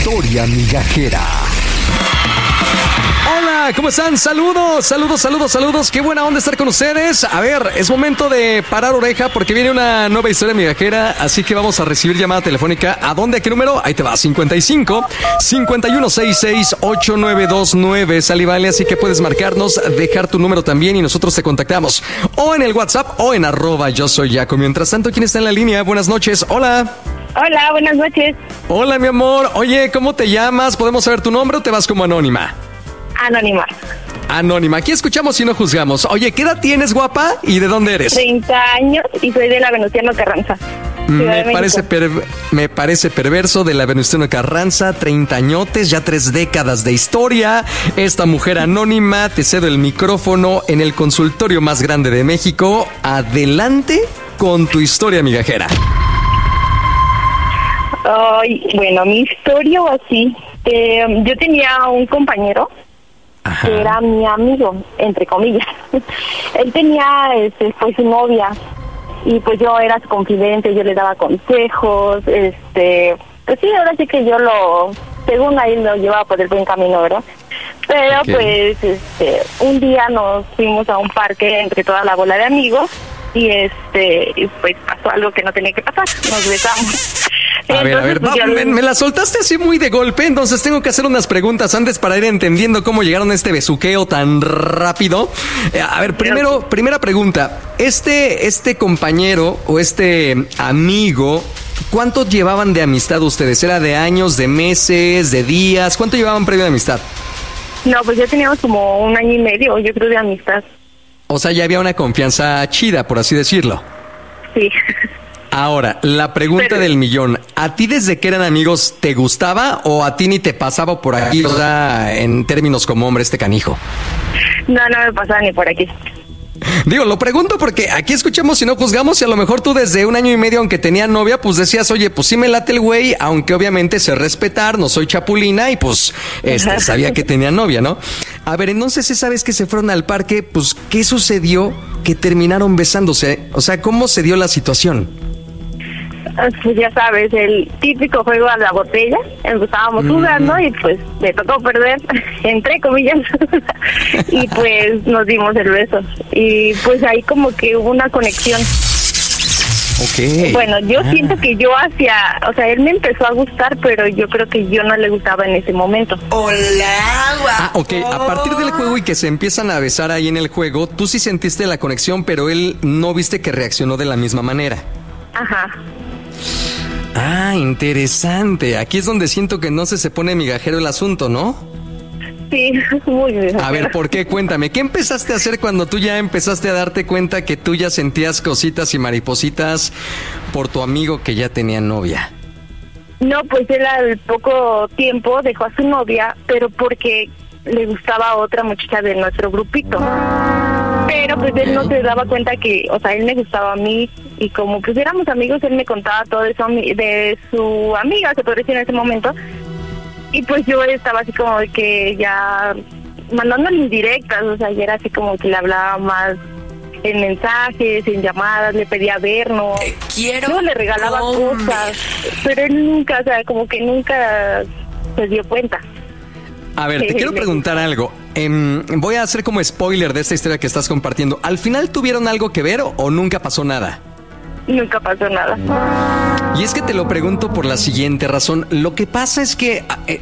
historia migajera. Hola, ¿cómo están? Saludos. Qué buena onda estar con ustedes. A ver, es momento de parar oreja porque viene una nueva historia migajera, así que vamos a recibir llamada telefónica. ¿A dónde? ¿A qué número? Ahí te va, 55 5166 8929. Sal y vale, así que puedes marcarnos, dejar tu número también y nosotros te contactamos. O en el WhatsApp o en @yo soy Jaco. Mientras tanto, ¿quién está en la línea? Buenas noches. Hola. Hola, buenas noches. Hola, mi amor. Oye, ¿cómo te llamas? ¿Podemos saber tu nombre o te vas como anónima? Anónima. Aquí escuchamos y no juzgamos. Oye, ¿qué edad tienes, guapa? ¿Y de dónde eres? 30 años y soy de la Venustiano Carranza. Me parece perverso, de la Venustiano Carranza, 30 añotes, ya 3 décadas de historia. Esta mujer anónima, te cedo el micrófono en el consultorio más grande de México. Adelante con tu historia migajera. Ay, bueno, mi historia o así. Yo tenía un compañero. Ajá. Que era mi amigo, entre comillas. Él tenía pues su novia y pues yo era su confidente, yo le daba consejos, pues sí, ahora sí que yo según ahí lo llevaba por el buen camino, ¿verdad? Pero okay. Pues un día nos fuimos a un parque entre toda la bola de amigos y pues pasó algo que no tenía que pasar, nos besamos. A ver, me la soltaste así muy de golpe, entonces tengo que hacer unas preguntas antes para ir entendiendo cómo llegaron a este besuqueo tan rápido. A ver, primera pregunta. Este compañero o este amigo, ¿cuánto llevaban de amistad ustedes? ¿Era de años, de meses, de días? ¿Cuánto llevaban previo de amistad? No, pues ya teníamos como 1 año y medio, yo creo, de amistad. O sea, ya había una confianza chida, por así decirlo. Sí. Ahora, la pregunta del millón. ¿A ti desde que eran amigos te gustaba o a ti ni te pasaba por aquí, o sea, en términos como hombre, este canijo? No me pasaba ni por aquí. Digo, lo pregunto porque aquí escuchamos y no juzgamos y a lo mejor tú desde 1 año y medio, aunque tenía novia, pues decías, oye, pues sí me late el güey, aunque obviamente sé respetar, no soy chapulina y pues sabía que tenía novia, ¿no? A ver, entonces esa vez que se fueron al parque, pues, ¿qué sucedió que terminaron besándose? O sea, ¿cómo se dio la situación? Pues ya sabes, el típico juego a la botella. Estábamos jugando y pues me tocó perder, entre comillas, y pues nos dimos el beso. Y pues ahí como que hubo una conexión. Okay. Bueno, yo siento que yo o sea, él me empezó a gustar, pero yo creo que yo no le gustaba en ese momento. Hola, guapo. Ok, a partir del juego y que se empiezan a besar ahí en el juego, tú sí sentiste la conexión, pero él no viste que reaccionó de la misma manera. Ajá. Ah, interesante. Aquí es donde siento que no se pone migajero el asunto, ¿no? Sí, muy bien. A ver, ¿por qué? Cuéntame, ¿qué empezaste a hacer cuando tú ya empezaste a darte cuenta que tú ya sentías cositas y maripositas por tu amigo que ya tenía novia? No, pues él al poco tiempo dejó a su novia, pero porque le gustaba a otra muchacha de nuestro grupito. Pero pues él no se daba cuenta que, o sea, él me gustaba a mí y como pues éramos amigos, él me contaba todo eso de su amiga, se podría decir en ese momento. Y pues yo estaba así como de que ya mandándole indirectas, o sea, ya era así como que le hablaba más en mensajes, en llamadas, le pedía vernos. Yo le regalaba cosas, pero él nunca, o sea, como que nunca se dio cuenta. A ver, te quiero preguntar algo. Voy a hacer como spoiler de esta historia que estás compartiendo. ¿Al final tuvieron algo que ver o nunca pasó nada? Nunca pasó nada. Y es que te lo pregunto por la siguiente razón. Lo que pasa es que,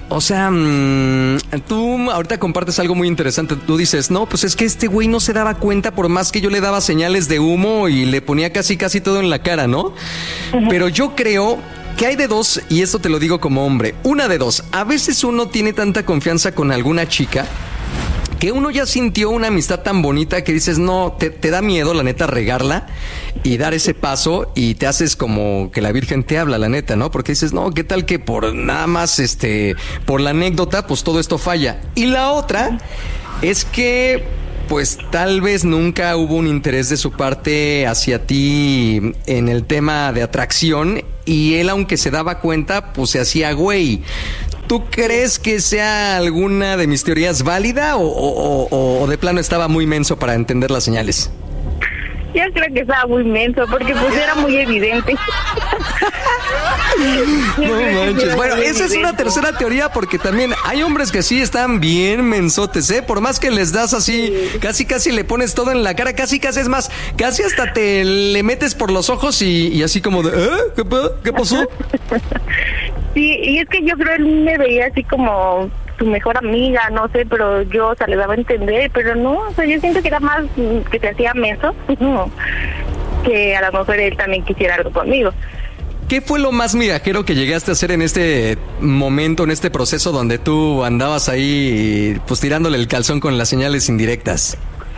tú ahorita compartes algo muy interesante. Tú dices, no, pues es que este güey no se daba cuenta por más que yo le daba señales de humo y le ponía casi todo en la cara, ¿no? Uh-huh. Pero yo creo que hay de dos, y esto te lo digo como hombre. Una de dos. A veces uno tiene tanta confianza con alguna chica que uno ya sintió una amistad tan bonita que dices, no, te da miedo, la neta, regarla y dar ese paso y te haces como que la Virgen te habla, la neta, ¿no? Porque dices, no, ¿qué tal que por nada más, por la anécdota, pues todo esto falla? Y la otra es que, pues tal vez nunca hubo un interés de su parte hacia ti en el tema de atracción y él, aunque se daba cuenta, pues se hacía güey. ¿Tú crees que sea alguna de mis teorías válida o de plano estaba muy menso para entender las señales? Yo creo que estaba muy menso porque pues era muy evidente. No manches. Bueno, esa es una tercera teoría porque también hay hombres que sí están bien mensotes, ¿eh? Por más que les das así, casi le pones todo en la cara, casi es más, casi hasta te le metes por los ojos y así como de, ¿Qué pasó? Sí, y es que yo creo él me veía así como su mejor amiga, no sé, pero yo, o sea, le daba a entender, pero no, o sea, yo siento que era más que se hacía menso, que a lo mejor él también quisiera algo conmigo. ¿Qué fue lo más migajero que llegaste a hacer en este momento, en este proceso donde tú andabas ahí, pues tirándole el calzón con las señales indirectas?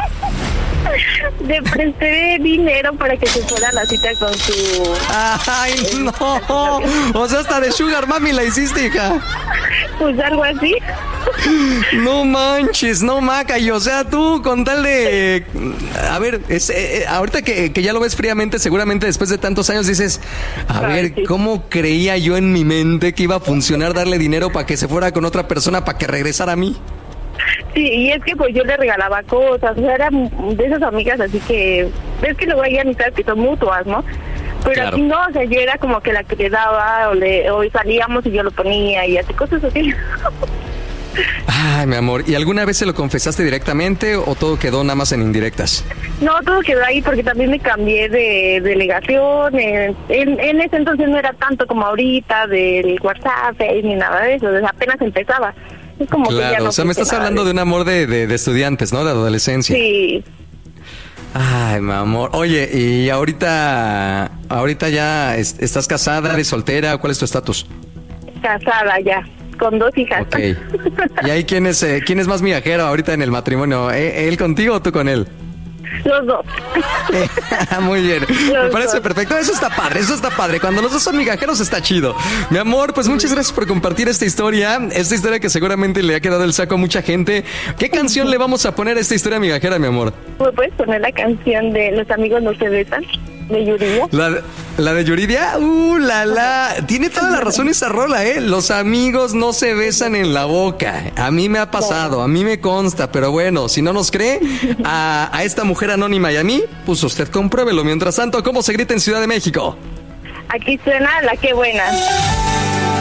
Le presté dinero para que se fuera a la cita con su... ¡Ay, no! O sea, hasta de Sugar Mami la hiciste, hija. Pues algo así. No manches, no maca. Y o sea, tú con tal de... A ver, ahorita que ya lo ves fríamente, seguramente después de tantos años dices, a ver, ¿cómo creía yo en mi mente que iba a funcionar darle dinero para que se fuera con otra persona para que regresara a mí? Sí, y es que pues yo le regalaba cosas, o sea, eran de esas amigas así que, ves que luego hay amistades que son mutuas, ¿no? Pero claro. Aquí no, o sea, yo era como que la que le daba, o salíamos y yo lo ponía y así, cosas así. Ay, mi amor, ¿y alguna vez se lo confesaste directamente o todo quedó nada más en indirectas? No, todo quedó ahí porque también me cambié de delegación, en ese entonces no era tanto como ahorita, del WhatsApp ni nada de eso, apenas empezaba. Es como claro, que ya no, o sea, me estás hablando de un amor de estudiantes, ¿no? De adolescencia. Sí. Ay, mi amor. Oye, ¿y ahorita ya estás casada, eres soltera? ¿Cuál es tu estatus? Casada ya, con 2 hijas. Ok. ¿Y ahí quién es más migajero ahorita en el matrimonio? ¿Él contigo o tú con él? Los dos. Muy bien, me parece perfecto. Eso está padre. Cuando los dos son migajeros está chido. Mi amor, pues muchas gracias por compartir esta historia que seguramente le ha quedado el saco a mucha gente. ¿Qué canción le vamos a poner a esta historia migajera, mi amor? ¿Me puedes poner la canción de Los amigos no se besan? De Yuridia. ¿La de Yuridia? Tiene toda la razón esa rola, ¿eh? Los amigos no se besan en la boca. A mí me ha pasado, a mí me consta, pero bueno, si no nos cree, a esta mujer anónima y a mí, pues usted compruébelo. Mientras tanto, ¿cómo se grita en Ciudad de México? Aquí suena La Qué Buena.